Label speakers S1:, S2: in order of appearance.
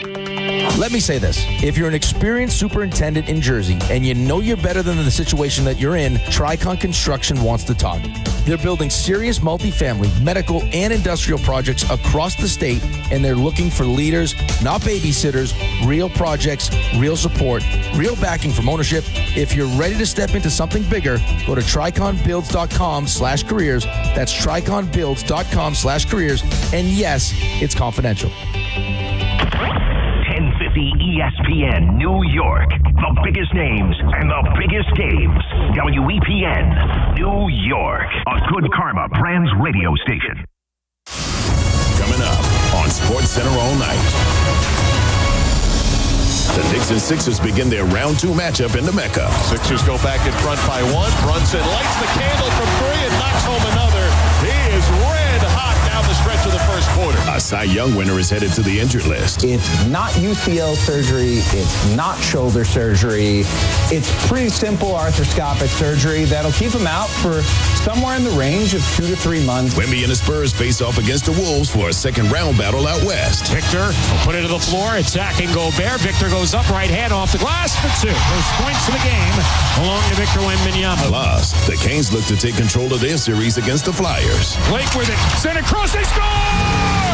S1: Let me say this. If you're an experienced superintendent in Jersey and you know you're better than the situation that you're in, Tricon Construction wants to talk. They're building serious multifamily, medical, and industrial projects across the state, and they're looking for leaders, not babysitters, real projects, real support, real backing from ownership. If you're ready to step into something bigger, go to triconbuilds.com/careers. That's triconbuilds.com/careers. And yes, it's confidential.
S2: 1050 ESPN New York. The biggest names and the biggest games. WEPN New York. A Good Karma Brands radio station.
S3: Coming up on SportsCenter all night. The Knicks and Sixers begin their round 2 matchup in the Mecca.
S4: Sixers go back in front by 1. Brunson lights the candle from 3 and knocks home another. He is red hot down the stretch of the first quarter.
S3: A Cy Young winner is headed to the injured list.
S5: It's not UCL surgery. It's not shoulder surgery. It's pretty simple arthroscopic surgery that'll keep him out for somewhere in the range of 2 to 3 months.
S3: Wemby and the Spurs face off against the Wolves for a second-round battle out west.
S6: Victor will put it to the floor, attacking Gobert. Victor goes up, right hand off the glass for 2. Those points of the game belong to Victor Wembanyama.
S3: Plus, the Canes look to take control of their series against the Flyers.
S6: Blake with it, center cross, they score!